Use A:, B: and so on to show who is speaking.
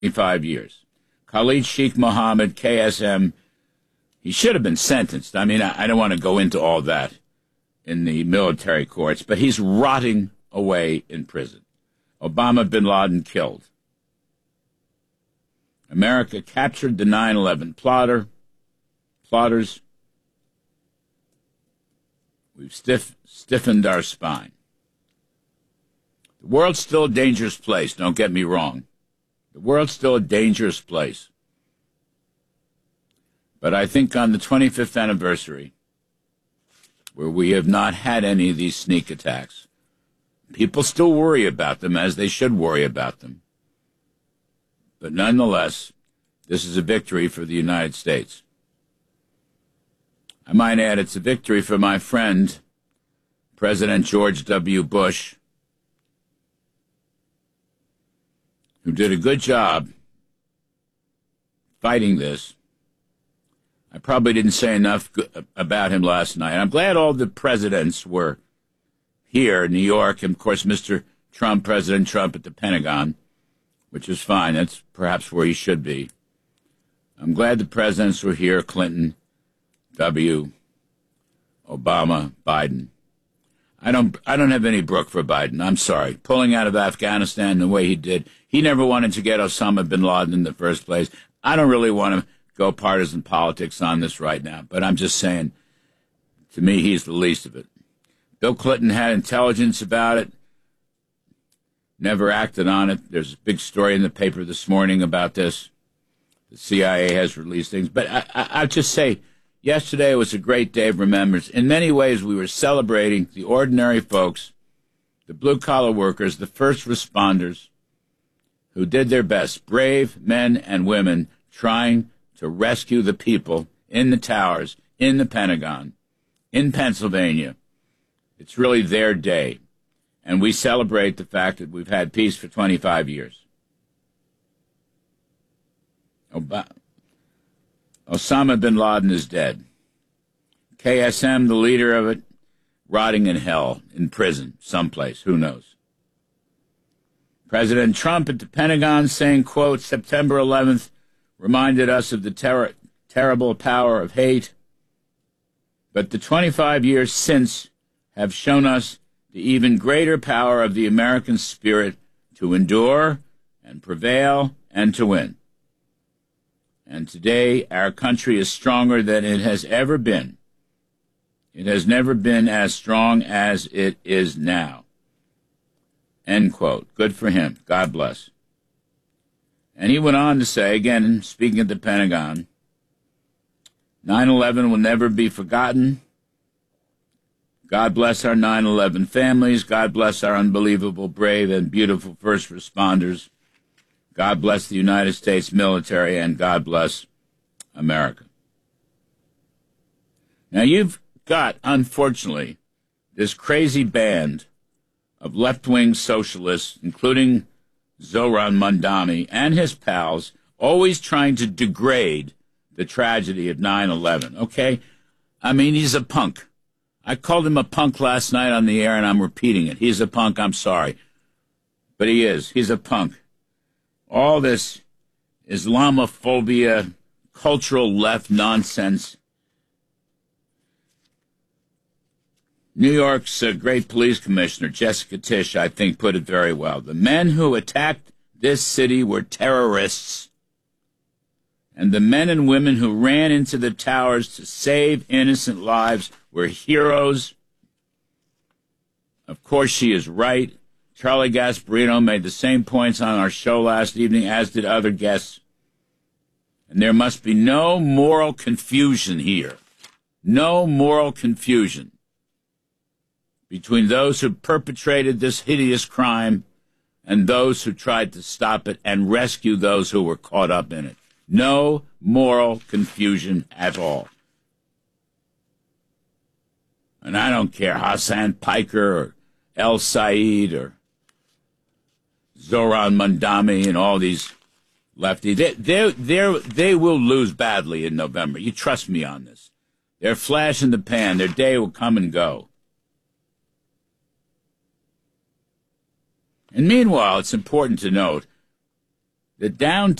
A: 25 years. Khalid Sheikh Mohammed, KSM, he should have been sentenced. I mean, I don't want to go into all that in the military courts, but he's rotting away in prison. Osama bin Laden killed. America captured the 9/11 plotters. We've stiffened our spine. The world's still a dangerous place, don't get me wrong. The world's still a dangerous place. But I think on the 25th anniversary, where we have not had any of these sneak attacks, people still worry about them, as they should worry about them. But nonetheless, this is a victory for the United States. I might add it's a victory for my friend, President George W. Bush, who did a good job fighting this. I probably didn't say enough about him last night. I'm glad all the presidents were here in New York, and, of course, Mr. Trump, President Trump at the Pentagon, which is fine. That's perhaps where he should be. I'm glad the presidents were here, Clinton, W., Obama, Biden. I don't have any brook for Biden. I'm sorry. Pulling out of Afghanistan the way he did. He never wanted to get Osama bin Laden in the first place. I don't really want to go partisan politics on this right now, but I'm just saying, to me, he's the least of it. Bill Clinton had intelligence about it, never acted on it. There's a big story in the paper this morning about this. The CIA has released things. But I'll just say, yesterday was a great day of remembrance. In many ways, we were celebrating the ordinary folks, the blue-collar workers, the first responders, who did their best, brave men and women trying to rescue the people in the towers, in the Pentagon, in Pennsylvania. It's really their day. And we celebrate the fact that we've had peace for 25 years. Osama bin Laden is dead. KSM, the leader of it, rotting in hell, in prison, someplace, who knows. President Trump at the Pentagon saying, quote, September 11th reminded us of the terrible power of hate, but the 25 years since have shown us the even greater power of the American spirit to endure and prevail and to win. And today, our country is stronger than it has ever been. It has never been as strong as it is now. End quote. Good for him. God bless. And he went on to say, again, speaking at the Pentagon, 9/11 will never be forgotten. God bless our 9/11 families. God bless our unbelievable, brave, and beautiful first responders. God bless the United States military, and God bless America. Now, you've got, unfortunately, this crazy band of left-wing socialists, including Zohran Mamdani and his pals, always trying to degrade the tragedy of 9/11, okay? I mean, he's a punk. I called him a punk last night on the air, and I'm repeating it. He's a punk, I'm sorry. But he is. He's a punk. All this Islamophobia, cultural left nonsense. New York's great police commissioner, Jessica Tisch, I think, put it very well. The men who attacked this city were terrorists, and the men and women who ran into the towers to save innocent lives were heroes. Of course, she is right. Charlie Gasparino made the same points on our show last evening, as did other guests. And there must be no moral confusion here. No moral confusion between those who perpetrated this hideous crime and those who tried to stop it and rescue those who were caught up in it. No moral confusion at all. And I don't care, Hassan Piker or El Said or Zohran Mamdani and all these lefties. They will lose badly in November. You trust me on this. They're flash in the pan. Their day will come and go. And meanwhile, it's important to note The down